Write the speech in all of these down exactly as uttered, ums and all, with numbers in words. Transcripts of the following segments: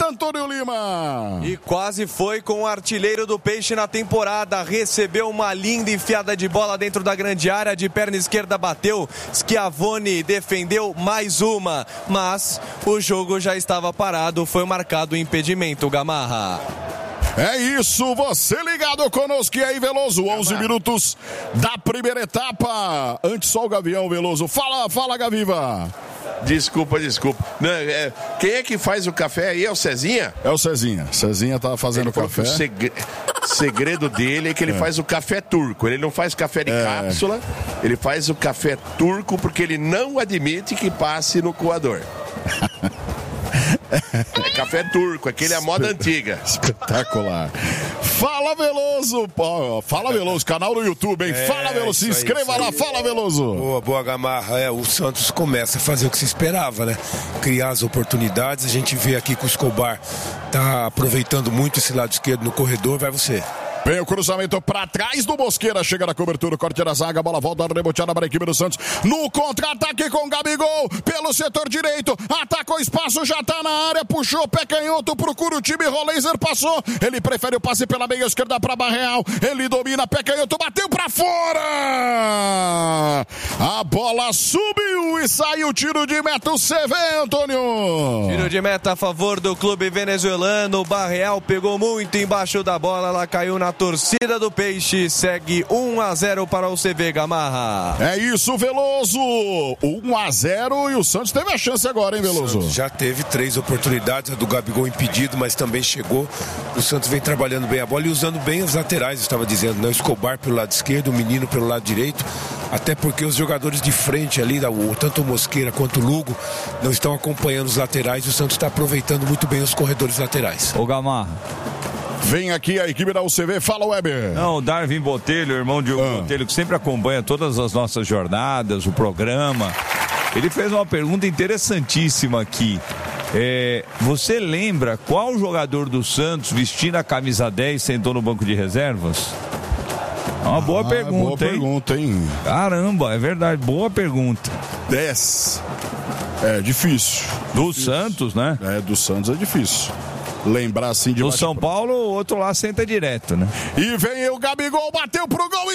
Antônio Lima. E quase foi com o artilheiro do Peixe na temporada. Recebeu uma linda enfiada de bola dentro da grande área. De perna esquerda bateu. Schiavoni defendeu mais uma. Mas o jogo já estava parado. Foi marcado o impedimento, Gamarra. É isso, você ligado conosco e aí, Veloso, onze minutos da primeira etapa. Antes só o Gavião, Veloso. Fala, fala, Gaviva. Desculpa, desculpa. Não, é, quem é que faz o café aí? É o Cezinha? É o Cezinha. Cezinha tá fazendo o café. O segre... segredo dele é que ele é. faz o café turco. Ele não faz café de é. cápsula, ele faz o café turco porque ele não admite que passe no coador. É café turco, aquele é a moda antiga. Espetacular. Fala, Veloso. Fala, Veloso, canal no YouTube, hein? É, fala, Veloso, se inscreva aí, lá, fala, Veloso. Boa, boa, Gamarra. É, o Santos começa a fazer o que se esperava, né? Criar as oportunidades. A gente vê aqui que o Escobar tá aproveitando muito esse lado esquerdo no corredor. Vai você. Vem o cruzamento pra trás do Mosqueira, chega na cobertura, corte da zaga, bola volta reboteada para a equipe do Santos, no contra-ataque com Gabigol, pelo setor direito, atacou o espaço, já tá na área, puxou pé canhoto, procura o time, Roleiser passou, ele prefere o passe pela meia esquerda pra Barreal, ele domina, pé canhoto, bateu pra fora, a bola subiu e saiu, tiro de meta, o C V, Antônio. Tiro de meta a favor do clube venezuelano, Barreal pegou muito embaixo da bola, ela caiu na A torcida do Peixe, segue um a zero para o C V, Gamarra. É isso, Veloso. um a zero e o Santos teve a chance agora, hein, Veloso? Já teve três oportunidades, a do Gabigol impedido, mas também chegou. O Santos vem trabalhando bem a bola e usando bem os laterais, eu estava dizendo, né? O Escobar pelo lado esquerdo, o Menino pelo lado direito, até porque os jogadores de frente ali, tanto o Mosqueira quanto o Lugo, não estão acompanhando os laterais e o Santos está aproveitando muito bem os corredores laterais. Ô, Gamarra. Vem aqui a equipe da U C V, fala, Weber. Não, o Darwin Botelho, irmão de Hugo ah. Botelho, que sempre acompanha todas as nossas jornadas, o programa. Ele fez uma pergunta interessantíssima aqui. É, você lembra qual jogador do Santos vestindo a camisa dez sentou no banco de reservas? É uma boa ah, pergunta, boa hein? pergunta, hein? Caramba, é verdade, boa pergunta. dez. É difícil. Do difícil. Santos, né? É, do Santos é difícil. Lembrar assim de do São Paulo, o outro lá senta direto, né? E vem o Gabigol, bateu pro gol,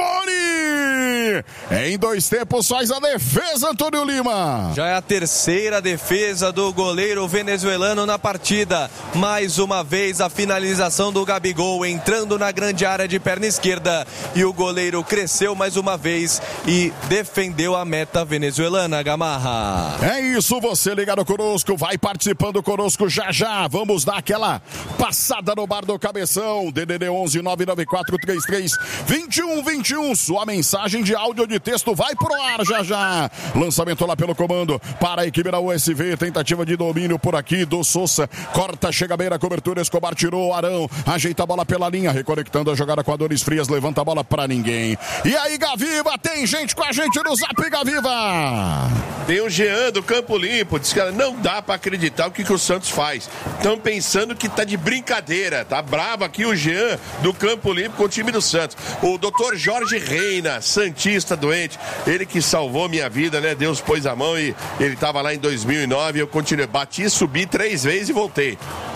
Schiavoni! Em dois tempos faz a defesa, Antônio Lima. Já é a terceira defesa do goleiro venezuelano na partida. Mais uma vez a finalização do Gabigol entrando na grande área de perna esquerda. E o goleiro cresceu mais uma vez e defendeu a meta venezuelana, Gamarra. É isso, você ligado conosco, vai participando conosco já já. Vamos dar aquela passada no bar do Cabeção. D D D onze nove nove quatro três três dois um dois um. Sua mensagem de áudio ou de texto vai pro ar já já. Lançamento lá pelo comando para a equipe da U S V. Tentativa de domínio por aqui do Sousa. Corta, chega bem na cobertura. Escobar tirou o Arão. Ajeita a bola pela linha. Reconectando a jogada com a Dores Frias. Levanta a bola pra ninguém. E aí, Gaviva, tem gente com a gente no Zap, Gaviva. Tem o Jean do Campo Limpo. Diz que não dá pra acreditar o que, que o Santos faz. Estão pensando Pensando que tá de brincadeira, tá bravo aqui o Jean do Campo Limpo com o time do Santos. O doutor Jorge Reina, santista doente, ele que salvou minha vida, né? Deus pôs a mão e ele tava lá em dois mil e nove, eu continuei, bati, subi três vezes e voltei.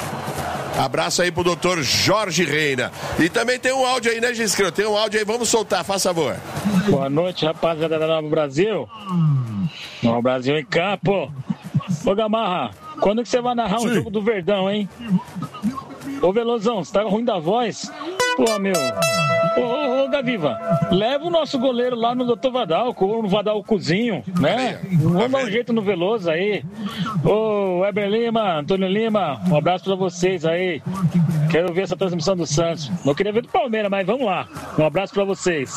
Abraço aí pro doutor Jorge Reina. E também tem um áudio aí, né, Giscreu? Tem um áudio aí, vamos soltar, faça favor. Boa noite, rapaziada da Nova Brasil. Nova Brasil em campo. Ô, Gamarra, quando que você vai narrar um Sim. jogo do Verdão, hein? Ô, Velozão, você tá ruim da voz? Pô, meu... Ô, ô, ô, Gaviva, leva o nosso goleiro lá no doutor Vadalco, ou no Vadalcozinho, né? Vamos dar um jeito no Veloso aí. Ô, Weber Lima, Antônio Lima, um abraço pra vocês aí. Quero ver essa transmissão do Santos. Não queria ver do Palmeiras, mas vamos lá. Um abraço pra vocês.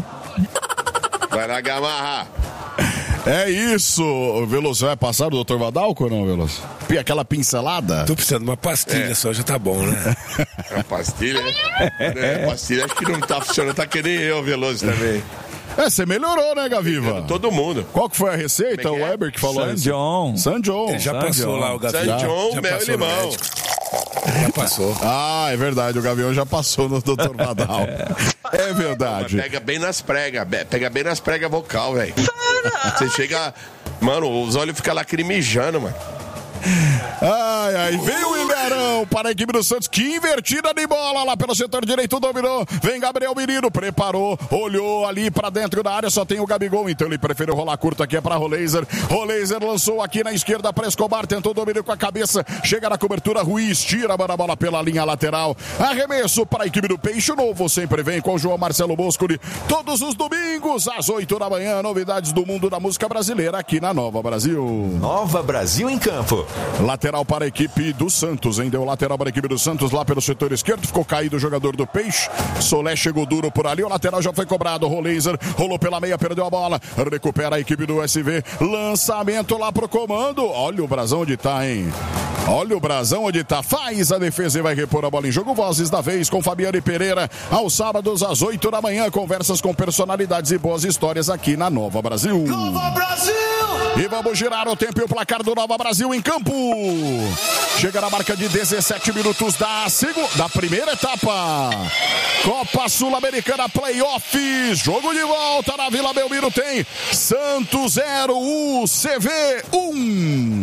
Vai lá, Gamarra. É isso, o Veloso vai passar o doutor Vadalco ou não, Veloso? Aquela pincelada? Tô precisando de uma pastilha é. só, já tá bom, né? Uma pastilha? É, pastilha acho que não tá funcionando, tá que nem eu, Veloso também. É, você melhorou, né, Gaviva? Todo mundo. Qual que foi a receita? É o Weber que falou San isso. John. San John. Ele já San passou John. lá o Gaviva. San John, já, mel e limão. Já passou. Ah, é verdade, o Gavião já passou no doutor Vadal. É verdade. Mas pega bem nas pregas, pega bem nas pregas vocal, velho. Você chega... Mano, os olhos ficam lacrimejando, mano. Ai, ai, ai. Veio o Ilharão para a equipe do Santos. Que invertida de bola lá pelo setor direito. Dominou. Vem Gabriel Menino. Preparou. Olhou ali para dentro da área. Só tem o Gabigol. Então ele preferiu rolar curto aqui. É para Roleiser. Roleiser lançou aqui na esquerda para Escobar. Tentou dominar com a cabeça. Chega na cobertura. Ruiz tira a bola pela linha lateral. Arremesso para a equipe do Peixe Novo. Sempre vem com o João Marcelo Boscoli. Todos os domingos, às oito da manhã. Novidades do mundo da música brasileira aqui na Nova Brasil. Nova Brasil em campo. Lateral para a equipe do Santos, hein? Deu lateral para a equipe do Santos lá pelo setor esquerdo. Ficou caído o jogador do Peixe. Solé chegou duro por ali. O lateral já foi cobrado. Roleiser rolou pela meia, perdeu a bola. Recupera a equipe do S V. Lançamento lá pro comando. Olha o brasão onde tá, hein? Olha o brasão onde tá. Faz a defesa e vai repor a bola em jogo. Vozes da vez com Fabiane Pereira. Aos sábados, às oito da manhã. Conversas com personalidades e boas histórias aqui na Nova Brasil. Nova Brasil! E vamos girar o tempo e o placar do Nova Brasil em campo. Chega na marca de dezessete minutos da, segunda, da primeira etapa. Copa Sul-Americana Playoffs. Jogo de volta na Vila Belmiro. Tem Santos zero, U C V um.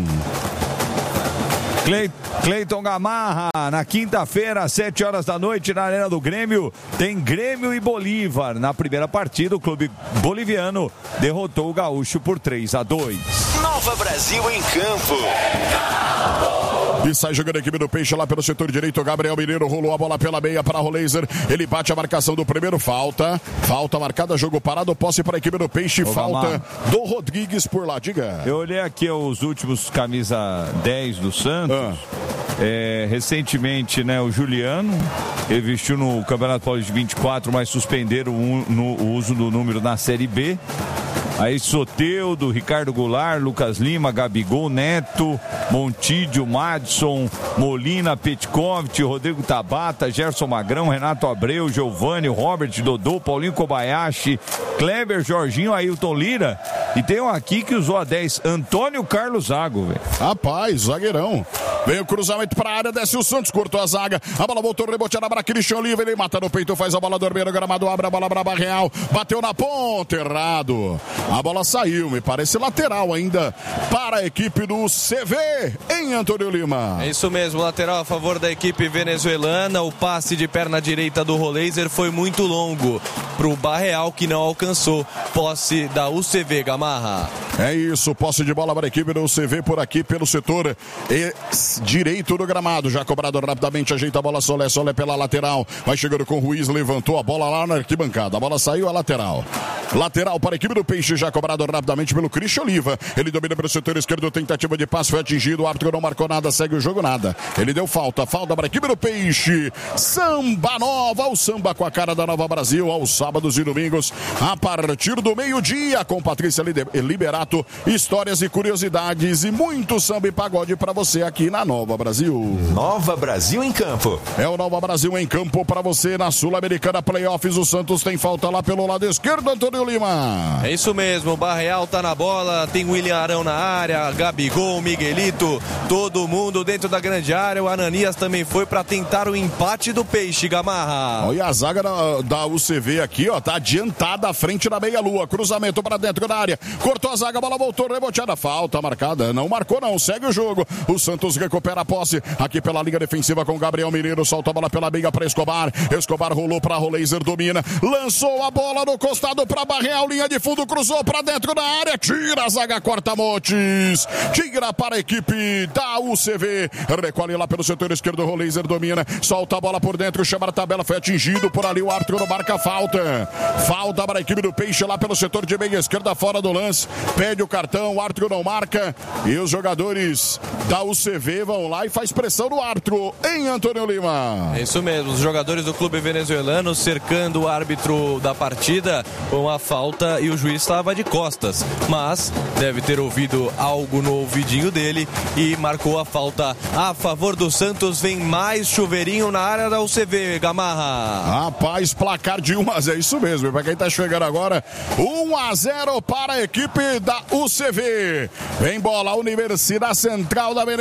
Cleiton Gamarra, na quinta-feira, às sete horas da noite, na Arena do Grêmio, tem Grêmio e Bolívar. Na primeira partida, o clube boliviano derrotou o Gaúcho por três a dois. Nova Brasil em campo. E sai jogando a equipe do Peixe lá pelo setor direito. Gabriel Mineiro rolou a bola pela meia para Roleiser. Ele bate a marcação do primeiro. Falta. Falta marcada, jogo parado. Posse para a equipe do Peixe. Ô, falta Gamar. do Rodrigues por lá. Diga. Eu olhei aqui os últimos camisa dez do Santos. Ah. É, recentemente, né, o Juliano, ele vestiu no Campeonato Paulista de vinte e quatro, mas suspenderam o, no, o uso do número na Série B. Aí Soteldo, Ricardo Goulart, Lucas Lima, Gabigol, Neto, Montídio, Madison, Molina, Petkovic, Rodrigo Tabata, Gerson Magrão, Renato Abreu, Giovanni, Robert, Dodô, Paulinho Kobayashi, Kleber, Jorginho, Ailton Lira. E tem um aqui que usou a dez, Antônio Carlos Zago, velho. Rapaz, zagueirão. Vem o cruzamento para a área, desce o Santos, cortou a zaga. A bola voltou, reboteada para Cristian Oliva. Ele mata no peito, faz a bola dormir no gramado, abre a bola braba real. Bateu na ponta, errado. A bola saiu, me parece lateral ainda para a equipe do C V em Antônio Lima. É isso mesmo, lateral a favor da equipe venezuelana. O passe de perna direita do Roleiser foi muito longo para o Barreal, que não alcançou. Posse da U C V, Gamarra. É isso, posse de bola para a equipe do U C V por aqui pelo setor e direito do gramado, já cobrado rapidamente, ajeita a bola Solé, Solé pela lateral, vai chegando com o Ruiz, levantou a bola lá na arquibancada, a bola saiu a lateral, lateral para a equipe do Peixe, já cobrado rapidamente pelo Cristian Oliva, ele domina pelo setor esquerdo, tentativa de passe, foi atingido, o árbitro não marcou nada, segue o jogo nada, ele deu falta, falta para a equipe do Peixe, samba nova, o samba com a cara da Nova Brasil, aos sábados e domingos, a partir do meio-dia, com Patrícia Liberato, histórias e curiosidades e muito samba e pagode para você aqui na Nova Brasil. Nova Brasil em campo. É o Nova Brasil em campo para você na Sul-Americana Playoffs. O Santos tem falta lá pelo lado esquerdo, Antônio Lima. É isso mesmo, o Barreal tá na bola, tem William Arão na área, Gabigol, Miguelito, todo mundo dentro da grande área. O Ananias também foi para tentar o empate do Peixe, Gamarra. Olha a zaga da, da U C V aqui, ó, tá adiantada à frente da meia-lua. Cruzamento para dentro da área, cortou a zaga, a bola voltou, reboteada, falta marcada, não marcou não, segue o jogo. O Santos recupera a posse aqui pela linha defensiva com Gabriel Mineiro, solta a bola pela meia para Escobar, Escobar rolou para Roleiser, domina, lançou a bola no costado para Barreal, linha de fundo, cruzou para dentro da área, tira a zaga, corta Montes, tira para a equipe da U C V, recolhe lá pelo setor esquerdo, Roleiser domina, solta a bola por dentro, chama a tabela, foi atingido por ali, o árbitro não marca falta, falta para a equipe do Peixe lá pelo setor de meia esquerda, fora do lance, pede o cartão, o árbitro não marca, e os jogadores da U C V vão lá e faz pressão no árbitro em Antônio Lima. É isso mesmo, os jogadores do clube venezuelano cercando o árbitro da partida com a falta e o juiz estava de costas, mas deve ter ouvido algo no ouvidinho dele e marcou a falta a favor do Santos. Vem mais chuveirinho na área da U C V, Gamarra. Rapaz, placar de um a zero, isso mesmo, para quem tá chegando agora, um a zero para a equipe da U C V. Vem bola, Universidade Central da Venezuela.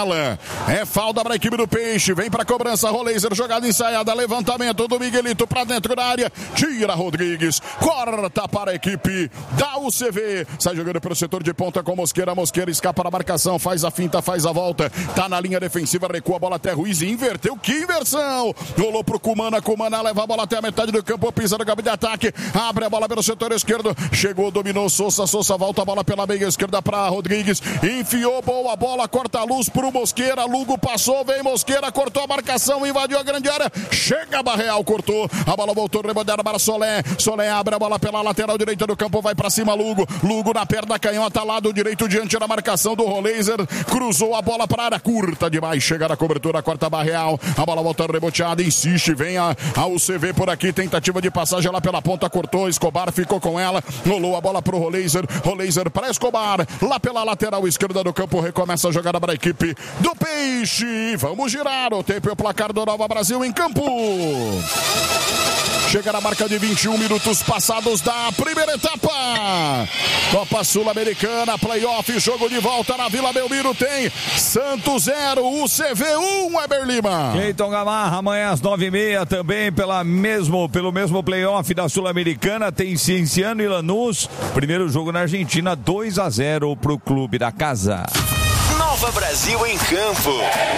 nela. É falta para a equipe do Peixe. Vem para a cobrança. Roleiser, jogada ensaiada. Levantamento do Miguelito para dentro da área. Tira Rodrigues. Corta para a equipe da U C V. Sai jogando pelo setor de ponta com Mosqueira. Mosqueira escapa da marcação. Faz a finta, faz a volta. Tá na linha defensiva. Recua a bola até Ruiz. Inverteu. Que inversão. Rolou pro Cumana. Cumana leva a bola até a metade do campo. Pisa no campo de ataque. Abre a bola pelo setor esquerdo. Chegou, dominou Sousa. Sousa volta a bola pela meia esquerda para Rodrigues. Enfiou. Boa bola. Corta a luz pro Mosqueira. Lugo passou. Vem Mosqueira. Cortou a marcação. Invadiu a grande área. Chega Barreal. Cortou. A bola voltou. Rebodada para Solé. Solé abre a bola pela lateral direita do campo. Vai para cima Lugo. Lugo na perna canhota. Lado direito diante da marcação do Roleiser. Cruzou a bola para a área curta demais. Chega na cobertura. Corta Barreal. A bola volta reboteada. Insiste. Vem a, a U C V por aqui. Tentativa de passagem lá pela ponta. Cortou. Escobar ficou com ela. Rolou a bola pro Roleiser. Roleiser para Escobar. Lá pela lateral esquerda do campo. Recomeça a jogada para a equipe do Peixe. Vamos girar o tempo e o placar do Nova Brasil em campo. Chega na marca de vinte e um minutos passados da primeira etapa. Copa Sul-Americana, playoff, jogo de volta na Vila Belmiro. Tem Santos zero, U C V um, Weber Lima. Cleiton Gamarra, amanhã às nove e meia também pela mesmo, pelo mesmo playoff da Sul-Americana. Tem Cienciano e Lanús. Primeiro jogo na Argentina, dois a zero pro clube da casa. Nova Brasil em campo.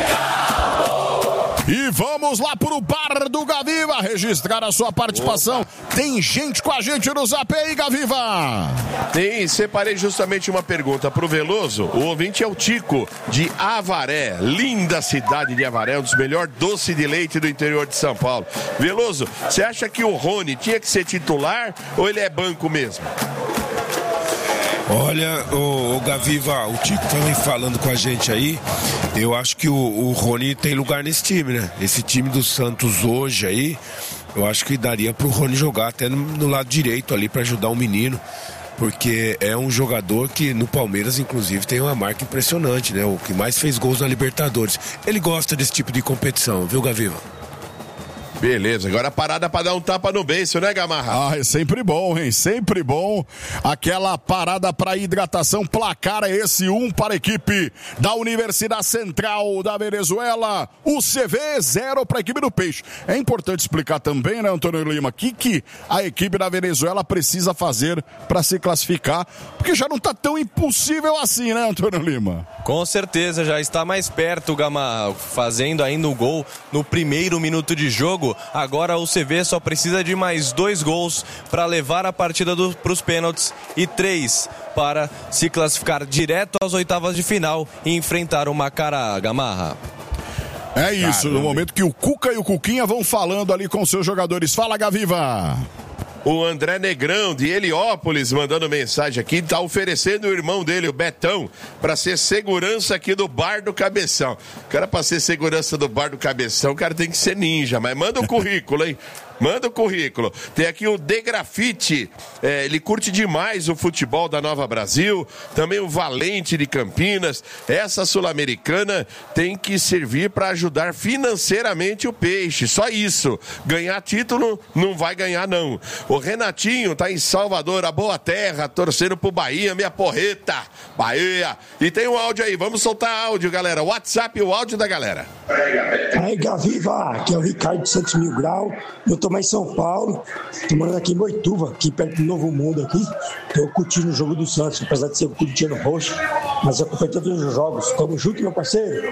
E vamos lá pro Bar do Gaviva registrar a sua participação. Opa. Tem gente com a gente no Zap aí, Gaviva. Tem, separei justamente uma pergunta pro Veloso. O ouvinte é o Tico, de Avaré. Linda cidade de Avaré, um dos melhores doces de leite do interior de São Paulo. Veloso, você acha que o Rony tinha que ser titular ou ele é banco mesmo? Olha, o, o Gaviva, o Tico também falando com a gente aí, eu acho que o, o Rony tem lugar nesse time, né? Esse time do Santos hoje aí, eu acho que daria pro Rony jogar até no, no lado direito ali para ajudar o menino, porque é um jogador que no Palmeiras, inclusive, tem uma marca impressionante, né? O que mais fez gols na Libertadores. Ele gosta desse tipo de competição, viu, Gaviva? Beleza, agora parada para dar um tapa no beiço, né, Gamarra? Ah, é sempre bom, hein? Sempre bom. Aquela parada para hidratação, placar é esse, um para a equipe da Universidade Central da Venezuela. U C V, zero para a equipe do Peixe. É importante explicar também, né, Antônio Lima, o que, que a equipe da Venezuela precisa fazer para se classificar, porque já não está tão impossível assim, né, Antônio Lima? Com certeza, já está mais perto, Gamarra, fazendo ainda um gol no primeiro minuto de jogo. Agora a U C V só precisa de mais dois gols para levar a partida para os pênaltis e três para se classificar direto às oitavas de final e enfrentar o Macará, Gamarra. É isso, Caramba. No momento que o Cuca e o Cuquinha vão falando ali com seus jogadores. Fala, Gaviva! O André Negrão, de Heliópolis, mandando mensagem aqui, tá oferecendo o irmão dele, o Betão, para ser segurança aqui do Bar do Cabeção. O cara, para ser segurança do Bar do Cabeção, o cara tem que ser ninja, mas manda o currículo, hein? Manda o currículo. Tem aqui o De Grafite, é, ele curte demais o futebol da Nova Brasil, também o Valente de Campinas. Essa Sul-Americana tem que servir para ajudar financeiramente o Peixe, só isso. Ganhar título não vai ganhar, não. O Renatinho tá em Salvador, a Boa Terra, torcendo pro Bahia, minha porreta, Bahia. E tem um áudio aí, vamos soltar áudio, galera. WhatsApp e o áudio da galera. Aí, Gaviva, aqui é o Ricardo de Santos Mil Grau. Eu tô mais em São Paulo, tô morando aqui em Boituva, aqui perto do Novo Mundo aqui. Tô curtindo o jogo do Santos, apesar de ser o curtindo roxo, mas eu acompanho todos os jogos. Tamo junto, meu parceiro.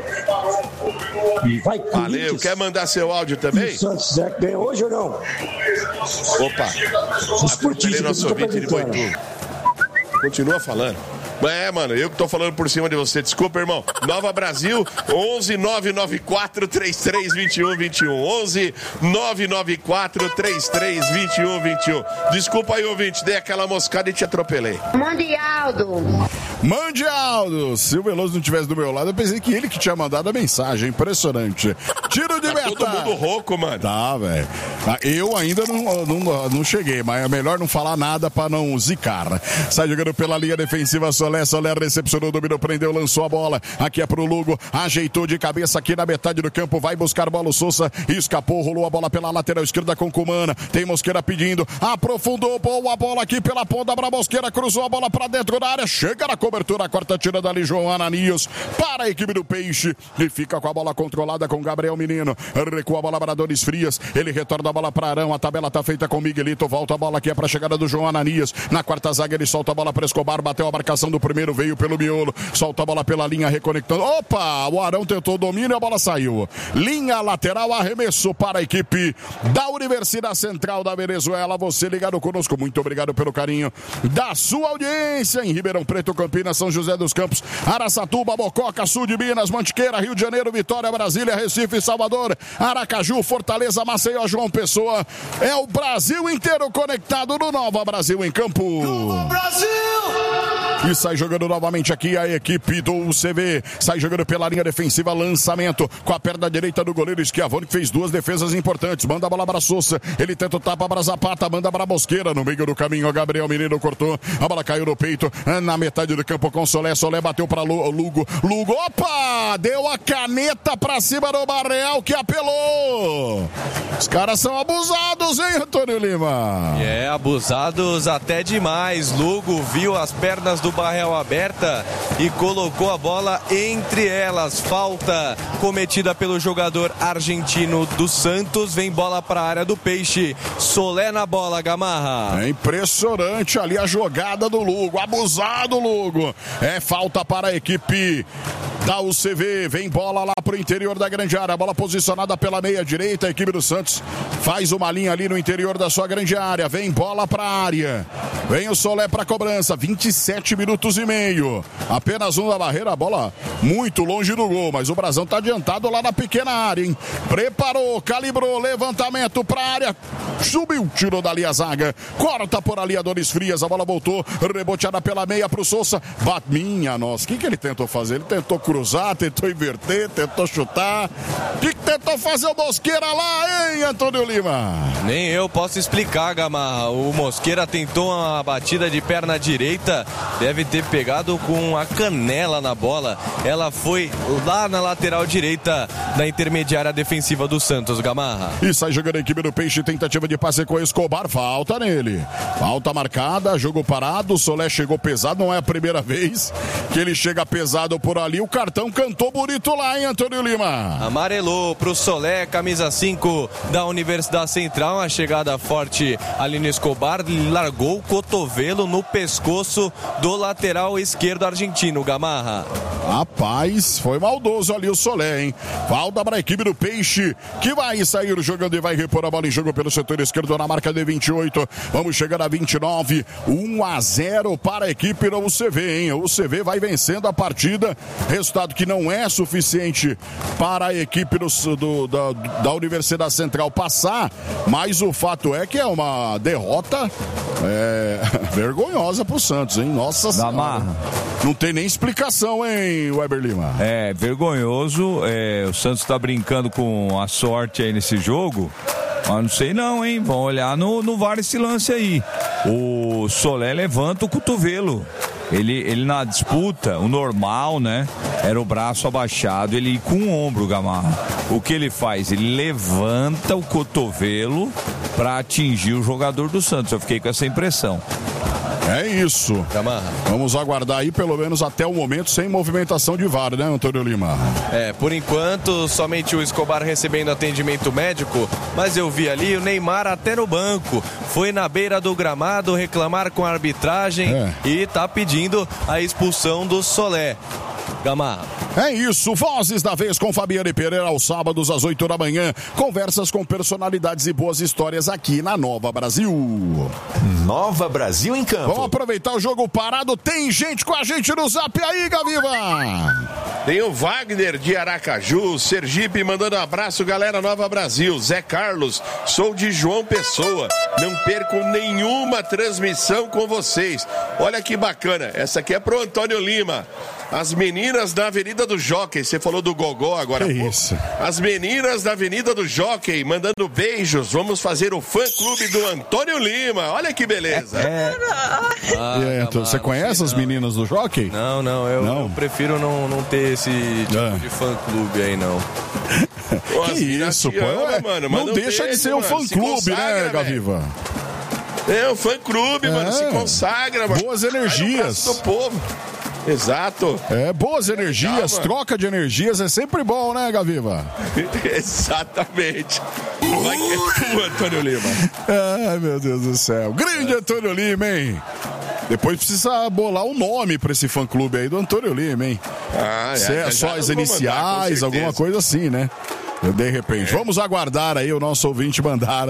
E vai, valeu, quer mandar seu áudio também? O Santos, será que ganha hoje ou não? Opa, atropelei nosso ouvinte de Boituva. Continua falando. É, mano, eu que tô falando por cima de você. Desculpa, irmão. Nova Brasil, onze nove nove quatro três três dois um dois um. onze nove nove quatro três três dois um dois um. Desculpa aí, ouvinte, dei aquela moscada e te atropelei. Mandialdo. Mandialdo. Se o Veloso não tivesse do meu lado, eu pensei que ele que tinha mandado a mensagem. Impressionante. Tiro de tá meta. Todo mundo rouco, mano. Tá, velho. Eu ainda não, não, não cheguei, mas é melhor não falar nada pra não zicar. Sai jogando pela linha defensiva, Solé, Solé recepcionou, dominou, prendeu, lançou a bola. Aqui é pro Lugo, ajeitou de cabeça aqui na metade do campo, vai buscar bola o Sousa, escapou, rolou a bola pela lateral esquerda com Cumana. Tem Mosqueira pedindo, aprofundou, boa bola aqui pela ponta pra Mosqueira, cruzou a bola pra dentro da área, chega na cobrança. cobertura, corta, tira dali João Ananias para a equipe do Peixe e fica com a bola controlada com Gabriel Menino. Recua a bola para Dores Frias, ele retorna a bola para Arão, a tabela tá feita com Miguelito, volta a bola aqui é para a chegada do João Ananias. Na quarta zaga ele solta a bola para Escobar, bateu a marcação do primeiro, veio pelo miolo, solta a bola pela linha, reconectando. Opa, o Arão tentou o domínio e a bola saiu. Linha lateral, arremesso para a equipe da Universidade Central da Venezuela. Você ligado conosco, muito obrigado pelo carinho da sua audiência em Ribeirão Preto, Campinas, São José dos Campos, Araçatuba, Mococa, Sul de Minas, Mantiqueira, Rio de Janeiro, Vitória, Brasília, Recife, Salvador, Aracaju, Fortaleza, Maceió, João Pessoa. É o Brasil inteiro conectado no Nova Brasil em Campo. Brasil! E sai jogando novamente aqui a equipe do U C V. Sai jogando pela linha defensiva, lançamento com a perna direita do goleiro Schiavone, que fez duas defesas importantes. Manda a bola para Sousa, ele tenta o tapa para Zapata, manda para Mosqueira, no meio do caminho, Gabriel Menino cortou, a bola caiu no peito, na metade do campo com Solé, Solé bateu para Lugo, Lugo, opa, deu a caneta para cima do Barreal, que apelou. Os caras são abusados, hein, Antônio Lima? É, abusados até demais. Lugo viu as pernas do Barreal aberta e colocou a bola entre elas. Falta cometida pelo jogador argentino do Santos. Vem bola para a área do Peixe. Solé na bola, Gamarra. É impressionante ali a jogada do Lugo. Abusado, Lugo. É falta para a equipe da U C V. Vem bola lá pro interior da grande área. A bola posicionada pela meia direita. A equipe do Santos faz uma linha ali no interior da sua grande área. Vem bola para a área. Vem o Solé para cobrança. vinte e sete minutos e meio. Apenas um da barreira. A bola muito longe do gol. Mas o Brasão tá adiantado lá na pequena área, hein? Preparou, calibrou, levantamento para a área. Subiu, tirou dali a zaga. Corta por ali a Dores Frias. A bola voltou. Reboteada pela meia pro Sousa. Bate, minha nossa. O que, que ele tentou fazer? Ele tentou cruzar, tentou inverter, tentou chutar. O que, que tentou fazer o Mosqueira lá, hein, Antônio Lima? Nem eu posso explicar, Gamarra. O Mosqueira tentou uma batida de perna direita. Deve ter pegado com a canela na bola. Ela foi lá na lateral direita da intermediária defensiva do Santos, Gamarra. E sai jogando a equipe do Peixe. Tentativa de passe com o Escobar. Falta nele. Falta marcada. Jogo parado. O Solé chegou pesado. Não é a primeira vez que ele chega pesado por ali. O cartão cantou bonito lá, hein, Antônio Lima? Amarelou pro Solé, camisa cinco da Universidade Central. Uma chegada forte ali no Escobar. Largou o cotovelo no pescoço do lateral esquerdo argentino, Gamarra. Rapaz, foi maldoso ali o Solé, hein? Falta para a equipe do Peixe, que vai sair jogando e vai repor a bola em jogo pelo setor esquerdo na marca de vinte e oito. Vamos chegar a vinte e nove. um a zero para a equipe do U C V, hein? O U C V vai vencendo a partida. Resultado que não é suficiente para a equipe do, do, da, da Universidade Central passar, mas o fato é que é uma derrota é, vergonhosa pro Santos, hein? Nossa Senhora. Não tem nem explicação, hein, Weber Lima? É, vergonhoso. É, o Santos tá brincando com a sorte aí nesse jogo. Mas não sei não, hein? Vão olhar no, no V A R esse lance aí. O Solé levanta o cotovelo. Ele, ele na disputa, o normal, né? Era o braço abaixado, ele ia com o ombro, Gamarra. O que ele faz? Ele levanta o cotovelo para atingir o jogador do Santos. Eu fiquei com essa impressão. É isso. Gamarra. Vamos aguardar aí pelo menos até o momento sem movimentação de V A R, né, Antônio Lima? É, por enquanto somente o Escobar recebendo atendimento médico, mas eu vi ali o Neymar até no banco, foi na beira do gramado reclamar com a arbitragem é. e tá pedindo a expulsão do Solé. Gamarra. É isso, Vozes da Vez com Fabiane Pereira aos sábados às oito da manhã. Conversas com personalidades e boas histórias aqui na Nova Brasil. Nova Brasil em Campo. Vamos aproveitar o jogo parado. Tem gente com a gente no Zap aí, Gaviva. Tem o Wagner de Aracaju, Sergipe, mandando um abraço, galera Nova Brasil. Zé Carlos, sou de João Pessoa. Não perco nenhuma transmissão com vocês. Olha que bacana. Essa aqui é pro Antônio Lima. As meninas da Avenida do Jockey, você falou do Gogó agora. Que isso? As meninas da Avenida do Jockey, mandando beijos. Vamos fazer o fã-clube do Antônio Lima. Olha que beleza. É. Ah, e aí, Antônio, você conhece as meninas do Jockey? Não, não, eu, não. eu prefiro não, não ter esse tipo ah. de fã-clube aí, não. Pô, que isso, pô. Ama, é, mano, não deixa beijo, de ser um fã-clube, né, Gaviva? É, um fã-clube, é. mano, se consagra, mano. Boas energias. Do povo. Exato. É, boas energias, Calma. troca de energias é sempre bom, né, Gaviva? Exatamente. Vai que é tu, Antônio Lima. Ai, meu Deus do céu. Grande Antônio Lima, hein? Depois precisa bolar um nome pra esse fã-clube aí do Antônio Lima, hein? Ah, Se é, já, só já as vou mandar, iniciais, com alguma certeza. coisa assim, né? De repente. É. Vamos aguardar aí o nosso ouvinte mandar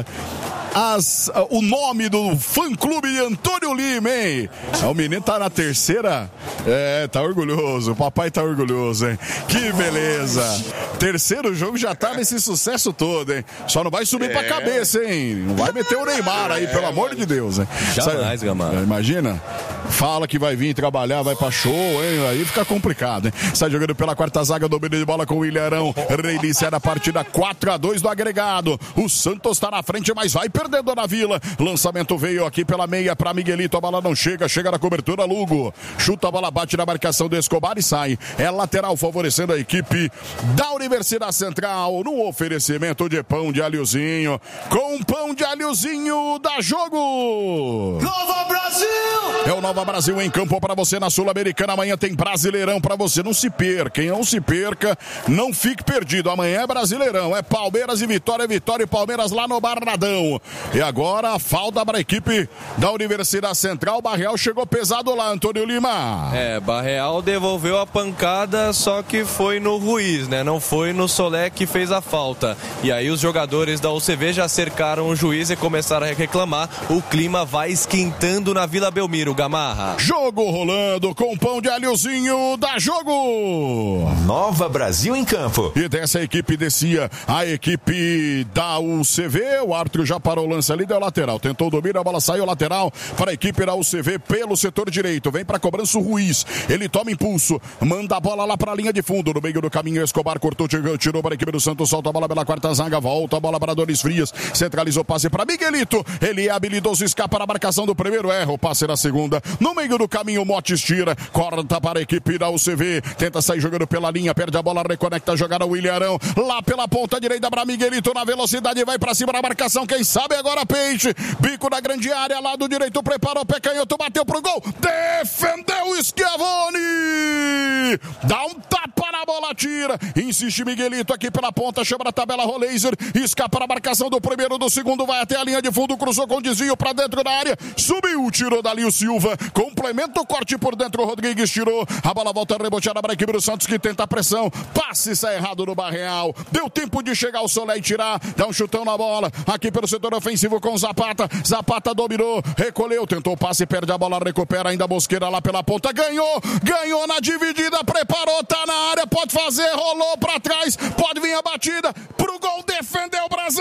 as, o nome do fã-clube de Antônio Lima, hein? O menino tá na terceira. É, tá orgulhoso. O papai tá orgulhoso, hein? Que beleza. Terceiro jogo já tá nesse sucesso todo, hein? Só não vai subir é. pra cabeça, hein? Não vai meter o Neymar aí, é, pelo amor mano. de Deus, hein? Jamais, Gamar. Imagina? Fala que vai vir trabalhar, vai pra show, hein? Aí fica complicado, hein? Sai jogando pela quarta zaga, domínio de bola com o Ilharão. Reiniciar a partida quatro a dois do agregado. O Santos tá na frente, mas vai perdendo na Vila. Lançamento veio aqui pela meia pra Miguelito. A bola não chega, chega na cobertura, Lugo. Chuta a bola, bate na marcação do Escobar e sai. É lateral, favorecendo a equipe da Universidade Central. No oferecimento de pão de alhozinho. Com pão de alhozinho, dá jogo! Nova Brasil! É o Nova Brasil em campo para você na Sul-Americana. Amanhã tem Brasileirão para você. Não se perca, hein? Não se perca, não fique perdido. Amanhã é Brasileirão. É Palmeiras e Vitória, Vitória e Palmeiras lá no Barradão. E agora a falta para a equipe da Universidade Central. Barreal chegou pesado lá, Antônio Lima. É, Barreal devolveu a pancada, só que foi no Ruiz, né? Não foi no Solé que fez a falta. E aí os jogadores da U C V já cercaram o juiz e começaram a reclamar. O clima vai esquentando na Vila Belmiro, Gamarra. Jogo rolando com pão de alhozinho, dá jogo! Nova Brasil em campo. E dessa equipe descia a equipe da U C V. O árbitro já parou o lance ali, deu lateral. Tentou domínio, a bola saiu lateral para a equipe da U C V pelo setor direito. Vem para cobrança o Ruiz. Ele toma impulso, manda a bola lá para a linha de fundo. No meio do caminho, Escobar cortou, tirou para a equipe do Santos. Solta a bola pela quarta zaga, volta a bola para Donis Frias. Centralizou o passe para Miguelito. Ele é habilidoso, escapa na marcação do primeiro, erra o passe na segunda. No meio do caminho, Motes tira, corta para a equipe da U C V. Tenta sair jogando pela linha, perde a bola, reconecta a jogada o Ilharão. Lá pela ponta direita para Miguelito na velocidade, vai para cima da marcação. Quem sabe agora Peixe. Bico da grande área, lado direito, preparou o pé canhoto, bateu pro gol. Defendeu Schiavone. Dá um tapa na bola, tira. Insiste Miguelito aqui pela ponta, chama na tabela Roleiser. Escapa na marcação do primeiro, do segundo, vai até a linha de fundo, cruzou com desvio para dentro da área. Subiu, tirou dali o Silva. Complementa o corte por dentro, o Rodrigues tirou. A bola volta reboteada para a equipe do Santos que tenta a pressão. Passe sai errado no Barreal. Deu tempo de chegar o Solé e tirar. Dá um chutão na bola. Aqui pelo setor ofensivo com o Zapata. Zapata dominou, recolheu, tentou o passe, perde a bola, recupera ainda a Mosqueira lá pela ponta. Ganhou, ganhou na dividida, preparou, tá na área, pode fazer, rolou para trás, pode vir a batida pro gol, defendeu o Brasil!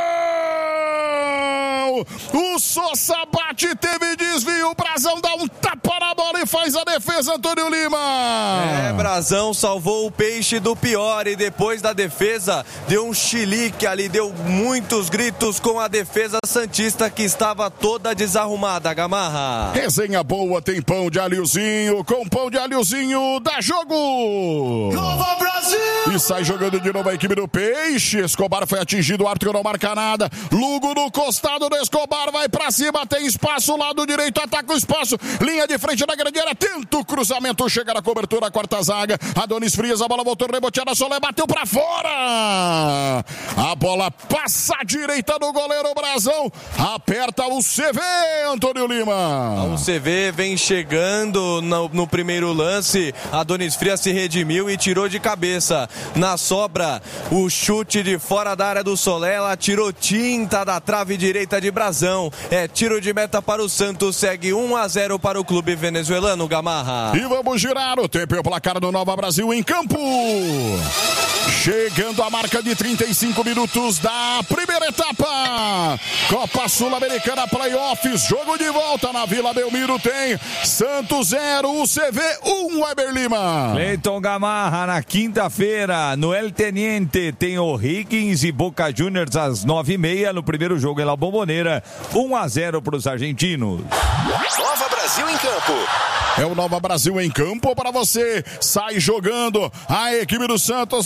O Sosa bate, teve desvio, o Brazão dá um tapa na bola e faz a defesa, Antônio Lima. É, Brazão salvou o Peixe do pior e depois da defesa deu um chilique ali, deu muitos gritos com a defesa santista que estava toda desarrumada, Gamarra. Resenha boa, tem pão de alhozinho, com pão de alhozinho, dá jogo! Nova Brasil! E sai jogando de novo a equipe do Peixe. Escobar foi atingido, o árbitro não marca nada. Lugo no costado do Escobar, vai pra cima, tem espaço, lado direito, ataca o espaço, linha de frente da grande área, tenta o cruzamento, chega na cobertura, quarta zaga, Adonis Frias, a bola voltou reboteada, Solé bateu pra fora, a bola passa à direita do goleiro Brazão, aperta o C V, Antônio Lima. O C V vem chegando no, no primeiro lance, Adonis Frias se redimiu e tirou de cabeça, na sobra, o chute de fora da área do Solé, ela tirou tinta da trave direita de Brazão, é tiro de meta para o Santos, segue um a zero para o clube venezuelano, Gamarra. E vamos girar o tempo e o placar do Nova Brasil em campo. Chegando a marca de trinta e cinco minutos da primeira etapa. Copa Sul-Americana Playoffs, jogo de volta na Vila Belmiro, tem Santos zero, U C V um, Weber Lima. Cleiton Gamarra, na quinta-feira, no El Teniente, tem o Higgins e Boca Juniors às nove e meia, no primeiro jogo em La Bombonera, um a zero para os argentinos. Nova Brasil em campo. É o Nova Brasil em campo para você. Sai jogando a equipe do Santos lá pelo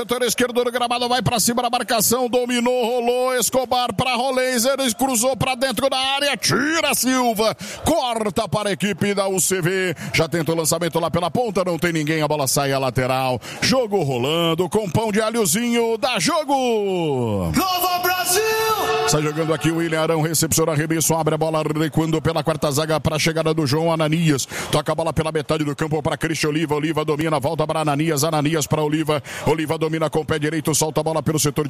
setor esquerdo do gramado, vai pra cima da marcação, dominou, rolou, Escobar pra Rolenzer, cruzou pra dentro da área, tira Silva, corta para a equipe da U C V, já tenta o lançamento lá pela ponta, não tem ninguém, a bola sai à lateral, jogo rolando, com pão de alhozinho, dá jogo! Nova Brasil! Sai jogando aqui o William Arão, recepciona arremesso, abre a bola, recuando pela quarta zaga para a chegada do João Ananias, toca a bola pela metade do campo para Cristian Oliva, Oliva domina, volta para Ananias, Ananias para Oliva, Oliva domina com o pé direito, solta a bola pelo setor